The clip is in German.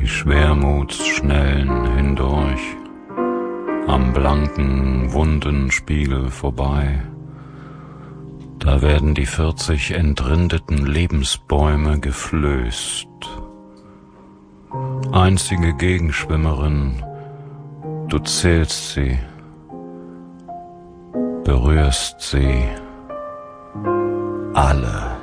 Schwermutsschnellen hindurch, am blanken, wunden Spiegel vorbei. Da werden die 40 entrindeten Lebensbäume geflößt. Einzige Gegenschwimmerin, du zählst sie, berührst sie alle.